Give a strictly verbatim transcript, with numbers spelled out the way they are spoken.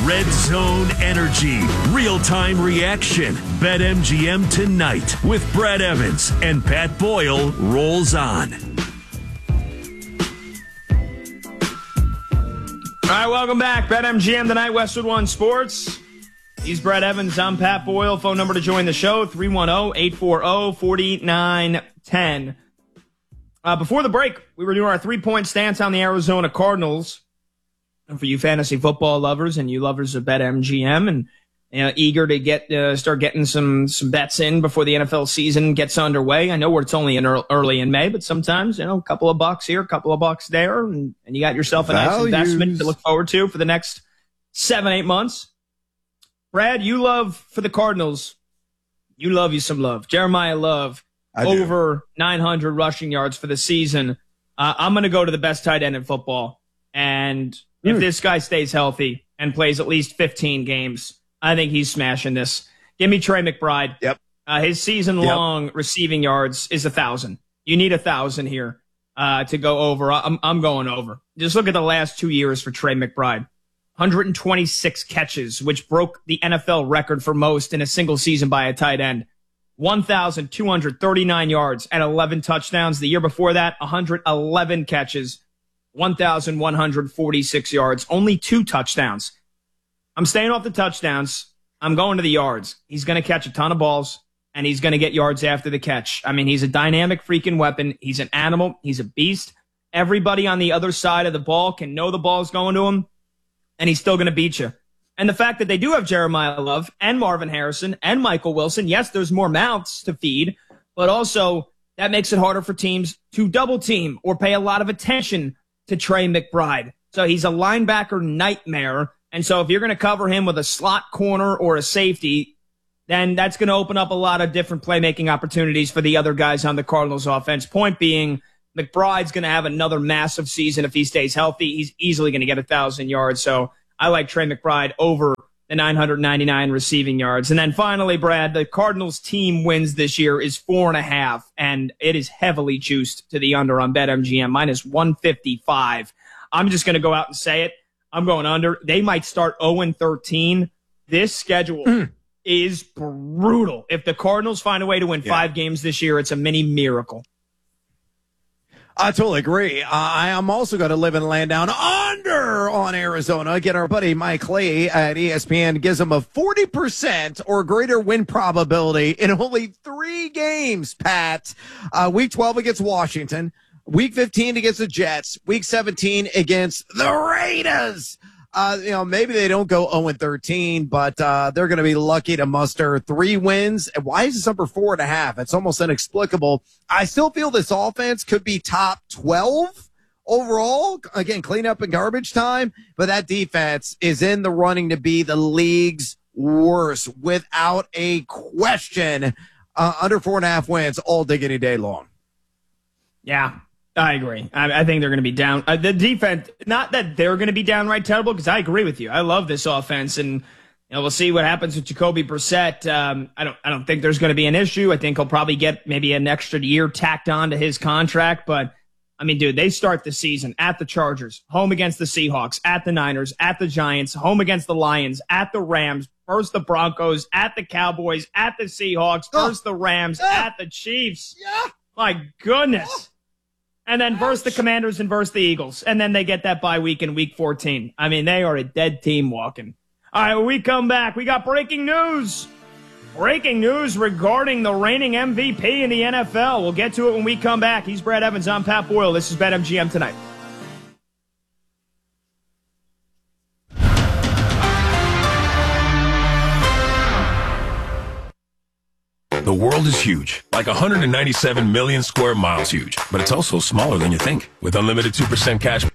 Red Zone Energy. Real-time reaction. BetMGM tonight with Brad Evans and Pat Boyle rolls on. All right, welcome back. BetMGM tonight, Westwood One Sports. He's Brad Evans. I'm Pat Boyle. Phone number to join the show, three one zero, eight four zero, four nine one zero. Uh, before the break, we were doing our three-point stance on the Arizona Cardinals. And for you fantasy football lovers and you lovers of BetMGM and you know, eager to get uh, start getting some some bets in before the N F L season gets underway. I know where it's only in early, early in May, but sometimes, you know, a couple of bucks here, a couple of bucks there, and, and you got yourself a nice Values. investment to look forward to for the next seven, eight months. Brad, you love, for the Cardinals, you love you some love. Jeremiah Love, I over do. nine hundred rushing yards for the season. Uh, I'm going to go to the best tight end in football. And if mm. this guy stays healthy and plays at least fifteen games, I think he's smashing this. Give me Trey McBride. Yep. Uh, his season-long yep. receiving yards is one thousand. You need one thousand here uh, to go over. I'm, I'm going over. Just look at the last two years for Trey McBride. one hundred twenty-six catches, which broke the N F L record for most in a single season by a tight end. one thousand two hundred thirty-nine yards and eleven touchdowns. The year before that, one hundred eleven catches, one thousand one hundred forty-six yards, only two touchdowns. I'm staying off the touchdowns. I'm going to the yards. He's going to catch a ton of balls, and he's going to get yards after the catch. I mean, he's a dynamic freaking weapon. He's an animal. He's a beast. Everybody on the other side of the ball can know the ball's going to him, and he's still going to beat you. And the fact that they do have Jeremiah Love and Marvin Harrison and Michael Wilson, yes, there's more mouths to feed, but also that makes it harder for teams to double team or pay a lot of attention to Trey McBride. So he's a linebacker nightmare. And so if you're going to cover him with a slot corner or a safety, then that's going to open up a lot of different playmaking opportunities for the other guys on the Cardinals offense. Point being, McBride's going to have another massive season if he stays healthy. He's easily going to get a thousand yards. So I like Trey McBride over the nine hundred ninety-nine receiving yards. And then finally, Brad, the Cardinals team wins this year is four and a half, and it is heavily juiced to the under on BetMGM, minus one fifty-five. I'm just going to go out and say it. I'm going under. They might start oh and thirteen. This schedule mm. is brutal. If the Cardinals find a way to win yeah. five games this year, it's a mini miracle. I totally agree. Uh, I am also going to live and land down under on Arizona. Again, our buddy Mike Lee at E S P N gives them a forty percent or greater win probability in only three games, Pat. Uh, week twelve against Washington. Week fifteen against the Jets. Week seventeen against the Raiders. Uh, you know, maybe they don't go oh and thirteen, but uh, they're going to be lucky to muster three wins. And why is this number four and a half? It's almost inexplicable. I still feel this offense could be top twelve overall. Again, cleanup and garbage time, but that defense is in the running to be the league's worst without a question. Uh, under four and a half wins all diggity day long. Yeah. I agree. I, I think they're going to be down. Uh, the defense, not that they're going to be downright terrible, because I agree with you. I love this offense, and you know, we'll see what happens with Jacoby Brissett. Um, I don't, I don't think there's going to be an issue. I think he'll probably get maybe an extra year tacked on to his contract. But I mean, dude, they start the season at the Chargers, home against the Seahawks, at the Niners, at the Giants, home against the Lions, at the Rams, versus the Broncos, at the Cowboys, at the Seahawks, versus the Rams, at the Chiefs. Yeah. My goodness. And then versus the Commanders and versus the Eagles. And then they get that bye week in week fourteen. I mean, they are a dead team walking. All right, when we come back, we got breaking news. Breaking news regarding the reigning M V P in the N F L. We'll get to it when we come back. He's Brad Evans. I'm Pat Boyle. This is BetMGM Tonight. The world is huge, like one hundred ninety-seven million square miles huge, but it's also smaller than you think. With unlimited two percent cash